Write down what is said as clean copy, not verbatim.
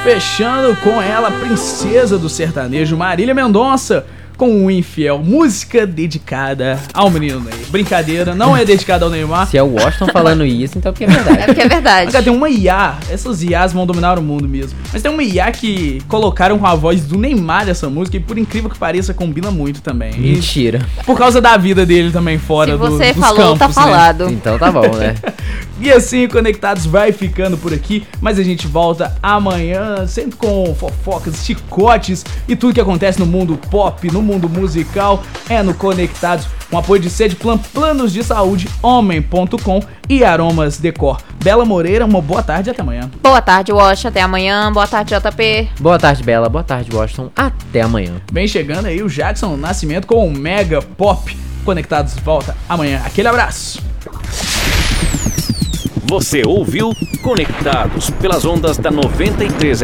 fechando com ela, princesa do sertanejo, Marília Mendonça, com o Infiel, música dedicada ao menino Ney. Brincadeira, não é dedicada ao Neymar. Se é o Washington falando isso, então porque é verdade. É porque é verdade. Mas, cara, tem uma IA, essas IAs vão dominar o mundo mesmo. Mas tem uma IA que colocaram com a voz do Neymar essa música e, por incrível que pareça, combina muito também. Mentira. E por causa da vida dele também fora Se dos você dos falou, campos, tá né? falado. Então tá bom, né? E assim, Conectados vai ficando por aqui, mas a gente volta amanhã, sempre com fofocas, chicotes e tudo que acontece no mundo pop, no mundo musical, é no Conectados, com apoio de Sede Plan, Planos de Saúde, Homem.com e Aromas Decor. Bela Moreira, uma boa tarde e até amanhã. Boa tarde, Wash. Até amanhã. Boa tarde, JP. Boa tarde, Bela. Boa tarde, Washington. Até amanhã. Vem chegando aí o Jackson Nascimento com o Mega Pop. Conectados volta amanhã. Aquele abraço. Você ouviu Conectados pelas ondas da 93